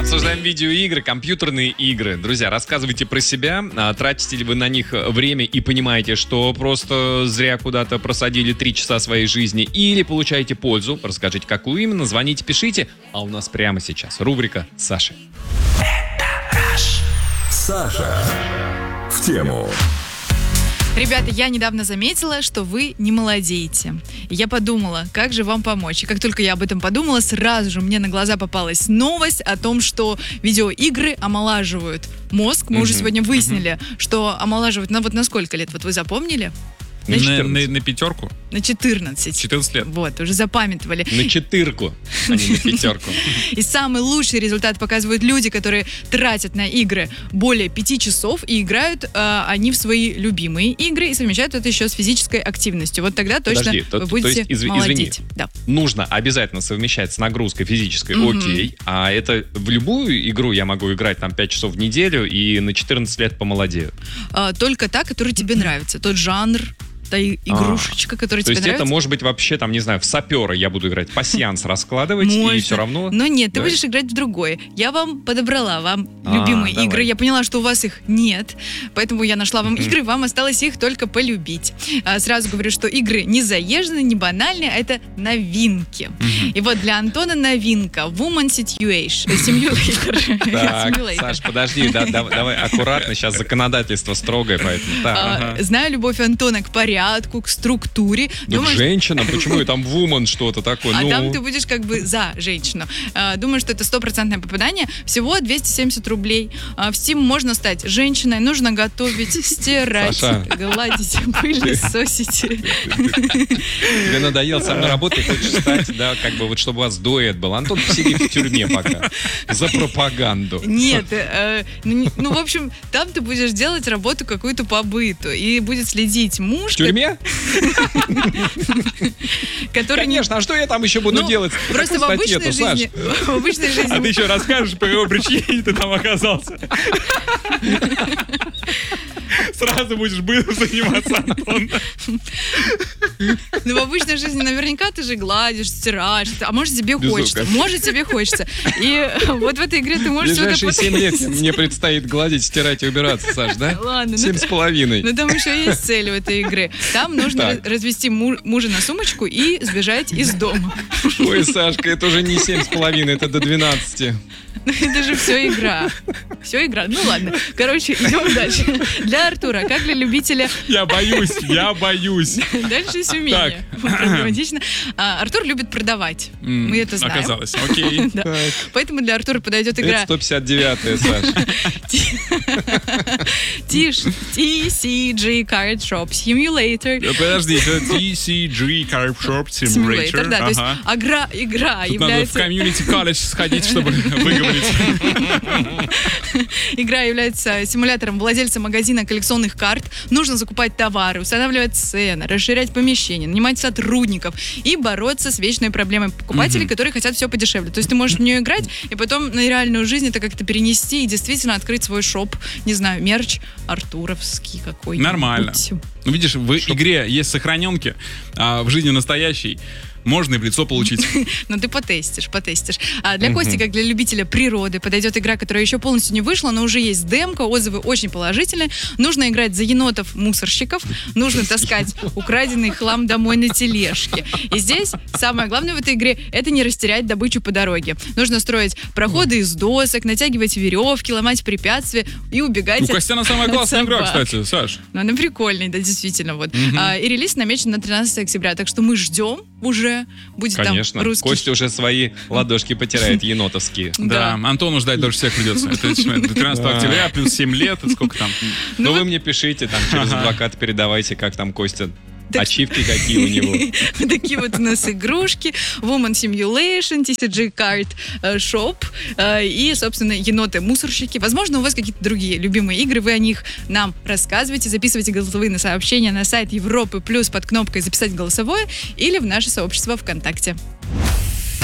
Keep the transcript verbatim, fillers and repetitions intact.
Обсуждаем видеоигры, компьютерные игры. Друзья, рассказывайте про себя. Тратите ли вы на них время и понимаете, что просто зря куда-то просадили три часа своей жизни, или получаете пользу? Расскажите, какую именно. Звоните, пишите. А у нас прямо сейчас рубрика Саши. Саша в тему. Ребята, я недавно заметила, что вы не молодеете. И я подумала, как же вам помочь. И как только я об этом подумала, сразу же мне на глаза попалась новость о том, что видеоигры омолаживают мозг. Мы mm-hmm. уже сегодня выяснили, mm-hmm. что омолаживают, ну вот на сколько лет? Вот вы запомнили? На, на, на, на пятерку? На четырнадцать. четырнадцать лет. Вот, уже запамятовали. На четырку, а не на пятерку. И самый лучший результат показывают люди, которые тратят на игры более пяти часов и играют э, они в свои любимые игры и совмещают это еще с физической активностью. Вот тогда точно Подожди, вы то, будете то есть, изв, молодеть. Извини, да. Нужно обязательно совмещать с нагрузкой физической, Mm-hmm. окей. А это в любую игру я могу играть там пять часов в неделю и на четырнадцать лет помолодею? А, только та, которая тебе нравится. Тот жанр, та игрушечка, которая То тебе есть нравится. это может быть вообще, там, не знаю, в сапера я буду играть, пасьянс раскладывать, Можно. и все равно... Но нет, ты Да. будешь играть в другое. Я вам подобрала вам А, любимые давай. игры. Я поняла, что у вас их нет, поэтому я нашла вам игры, вам осталось их только полюбить. А, сразу говорю, что игры не заезженные, не банальные, а это новинки. И вот для Антона новинка Woman Situation Simulator. Так, Simulator. Саш, подожди, да, да, давай аккуратно, сейчас законодательство строгое, поэтому... Так, А, ага. Знаю любовь Антона к порядку, к структуре. Да Думаю, женщина, почему и там woman что-то такое? А ну... там ты будешь как бы за женщину. А, думаю, что это стопроцентное попадание. Всего двести семьдесят рублей. А, в Steam можно стать женщиной. Нужно готовить, стирать, Саша. гладить, пылесосить. Тебе надоело со мной работать, хочешь стать, да, как бы вот чтобы у вас дуэт был. Антон сидит в тюрьме пока за пропаганду. Нет, э, ну, ну, в общем, там ты будешь делать работу какую-то по быту. И будет следить муж. В тюрьме? Который не... Конечно, а что я там еще буду Ну, делать? Просто в Какую обычной статью-то, Саш? жизни... В обычной жизни... А ты еще расскажешь, по какой причине ты там оказался? Сразу будешь бытом заниматься, Антон. Ну, в обычной жизни наверняка ты же гладишь, стираешь, а может тебе Безумно. хочется, может тебе хочется. И вот в этой игре ты В можешь что-то ближайшие семь лет потратить. мне предстоит гладить, стирать и убираться, Саш, да? Ладно, ну Семь да- с половиной. Но там еще есть цель у этой игры. Там нужно Так. раз- развести му- мужа на сумочку и сбежать из дома. Ой, Сашка, это уже не семь с половиной, это до двенадцати. Ну это же все игра. Все игра. Ну ладно. Короче, идем дальше. Для Артура, как для любителя, Я боюсь, я боюсь. дальше есть умение. Проблематично. А, Артур любит продавать. Мы это знаем. Оказалось, окей. Да. Поэтому для Артура подойдет Это игра сто пятьдесят девятая, Саша. Тиш, ти си джи Card Shop Simulator. Подожди, это ти си джи Card Shop Simulator, Simulator. да, то есть Ага. агра- игра Тут надо в является... комьюнити колледж сходить, чтобы выговорить. Игра является симулятором владельца магазина коллекционных карт. Нужно закупать товары, устанавливать цены, расширять помещения, нанимать сотрудников и бороться с вечной проблемой покупателей, которые хотят все подешевле. То есть ты можешь в нее играть и потом на реальную жизнь это как-то перенести и действительно открыть свой шоп, не знаю, мерч артуровский какой-нибудь. Нормально. Ну, видишь, в игре есть сохраненки, а в жизни настоящей можно и в лицо получить. Ну, ты потестишь, потестишь. А для Кости, как для любителя природы, подойдет игра, которая еще полностью не вышла, но уже есть демка, отзывы очень положительные. Нужно играть за енотов-мусорщиков, нужно таскать украденный хлам домой на тележке. И здесь самое главное в этой игре — это не растерять добычу по дороге. Нужно строить проходы из досок, натягивать веревки, ломать препятствия и убегать У от- Костяна самая от классная игра, собак. кстати, Саш. Ну, она прикольная, да, действительно. Вот. А, и релиз намечен на тринадцатое октября, так что мы ждем уже. Будет Конечно. там русский. Костя уже свои ладошки потирает енотовские. Да, Антону ждать дольше всех придется. Это до тринадцатого октября, плюс семь лет, это сколько там? Ну, вы мне пишите, там, через адвоката передавайте, как там Костя. Так- Ачивки какие у него. Такие вот у нас игрушки. Woman Simulation, ти си джи Card э, Shop э, и, собственно, еноты-мусорщики. Возможно, у вас какие-то другие любимые игры, вы о них нам рассказывайте, записывайте голосовые на сообщения на сайт Европы Плюс под кнопкой «Записать голосовое» или в наше сообщество ВКонтакте.